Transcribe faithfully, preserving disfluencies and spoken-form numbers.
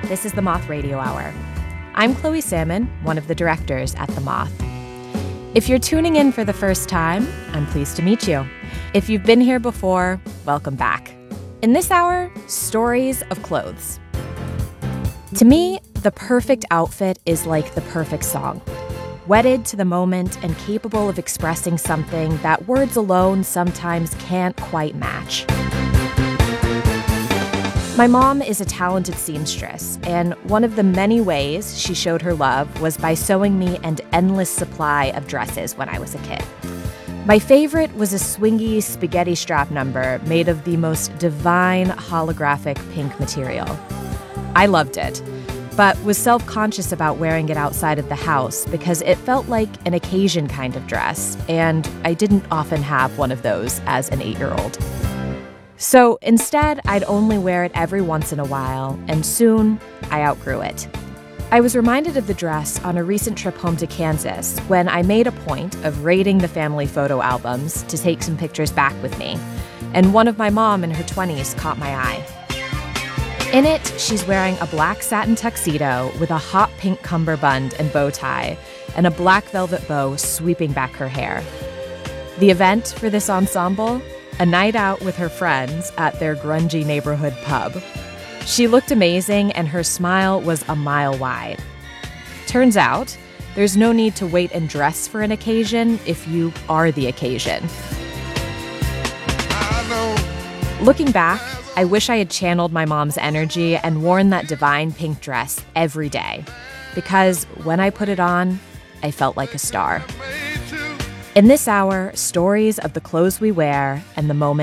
This is the Moth Radio Hour. I'm Chloe Salmon, one of the directors at The Moth. If you're tuning in for the first time, I'm pleased to meet you. If you've been here before, welcome back. In this hour, stories of clothes. To me, the perfect outfit is like the perfect song. Wedded to the moment and capable of expressing something that words alone sometimes can't quite match. My mom is a talented seamstress, and one of the many ways she showed her love was by sewing me an endless supply of dresses when I was a kid. My favorite was a swingy spaghetti strap number made of the most divine holographic pink material. I loved it, but was self-conscious about wearing it outside of the house because it felt like an occasion kind of dress, and I didn't often have one of those as an eight-year-old. So instead, I'd only wear it every once in a while, and soon I outgrew it. I was reminded of the dress on a recent trip home to Kansas when I made a point of raiding the family photo albums to take some pictures back with me, and one of my mom in her twenties caught my eye. In it, she's wearing a black satin tuxedo with a hot pink cummerbund and bow tie, and a black velvet bow sweeping back her hair. The event for this ensemble? A night out with her friends at their grungy neighborhood pub. She looked amazing, and her smile was a mile wide. Turns out, there's no need to wait and dress for an occasion if you are the occasion. Looking back, I wish I had channeled my mom's energy and worn that divine pink dress every day, because when I put it on, I felt like a star. In this hour, stories of the clothes we wear and the moments